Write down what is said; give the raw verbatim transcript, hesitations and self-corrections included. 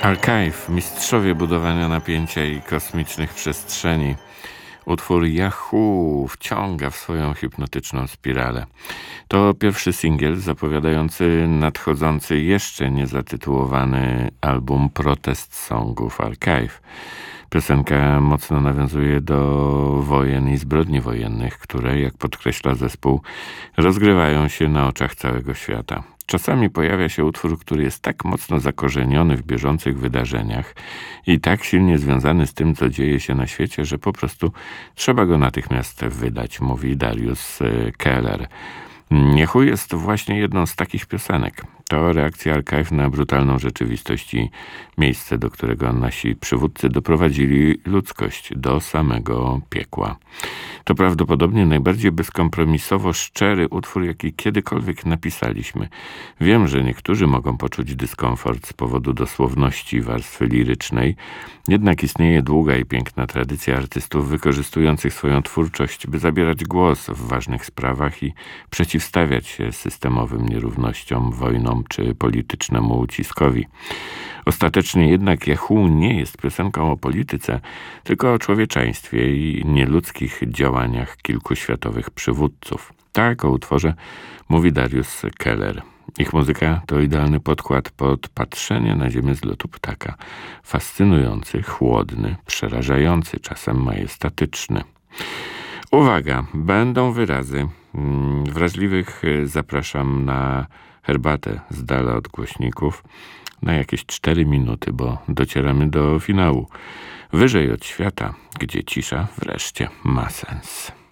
Archive, mistrzowie budowania napięcia i kosmicznych przestrzeni. Utwór Yahoo wciąga w swoją hipnotyczną spiralę. To pierwszy singiel zapowiadający nadchodzący, jeszcze niezatytułowany album Protest Songów Archive. Piosenka mocno nawiązuje do wojen i zbrodni wojennych, które, jak podkreśla zespół, rozgrywają się na oczach całego świata. Czasami pojawia się utwór, który jest tak mocno zakorzeniony w bieżących wydarzeniach i tak silnie związany z tym, co dzieje się na świecie, że po prostu trzeba go natychmiast wydać, mówi Darius Keller. Yahoo jest właśnie jedną z takich piosenek. To reakcja Archive na brutalną rzeczywistość i miejsce, do którego nasi przywódcy doprowadzili ludzkość, do samego piekła. To prawdopodobnie najbardziej bezkompromisowo szczery utwór, jaki kiedykolwiek napisaliśmy. Wiem, że niektórzy mogą poczuć dyskomfort z powodu dosłowności warstwy lirycznej, jednak istnieje długa i piękna tradycja artystów wykorzystujących swoją twórczość, by zabierać głos w ważnych sprawach i przeciwstawiać się systemowym nierównościom, wojnom czy politycznemu uciskowi. Ostatecznie jednak Yahoo nie jest piosenką o polityce, tylko o człowieczeństwie i nieludzkich działaniach kilku światowych przywódców. Tak o utworze mówi Darius Keller. Ich muzyka to idealny podkład pod patrzenie na ziemię z lotu ptaka. Fascynujący, chłodny, przerażający, czasem majestatyczny. Uwaga, będą wyrazy. Wrażliwych zapraszam na herbatę z dala od głośników na jakieś cztery minuty, bo docieramy do finału. Wyżej od świata, gdzie cisza wreszcie ma sens.